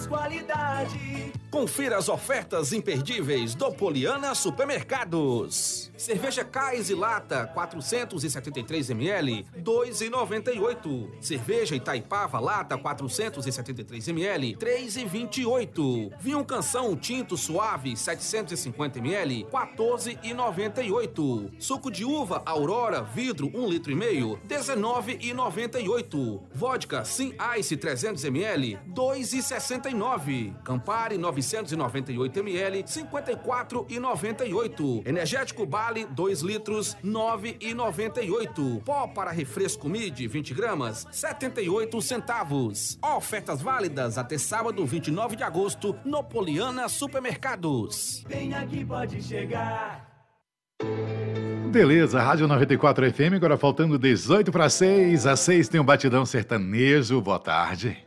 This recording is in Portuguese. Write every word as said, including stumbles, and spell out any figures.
mais qualidade. Confira as ofertas imperdíveis do Poliana Supermercados. Cerveja Cais e Lata, quatrocentos e setenta e três mililitros, dois reais e noventa e oito centavos. Cerveja Itaipava Lata, quatrocentos e setenta e três mililitros, três reais e vinte e oito centavos. Vinho Canção Tinto Suave, setecentos e cinquenta mililitros, quatorze reais e noventa e oito centavos. Suco de uva Aurora Vidro, um litro e meio, dezenove reais e noventa e oito centavos. Vodka Sim Ice trezentos mililitros, dois reais e sessenta e nove centavos. Campari novecentos e noventa e oito mililitros, cinquenta e quatro reais e noventa e oito centavos. Energético Bali dois litros, nove reais e noventa e oito centavos. Pó para refresco Mid vinte gramas, setenta e oito centavos. Ofertas válidas até sábado vinte e nove de agosto no Poliana Supermercados. Vem aqui, pode chegar. Beleza, Rádio noventa e quatro F M, agora faltando dezoito para seis. Às seis tem um batidão sertanejo. Boa tarde.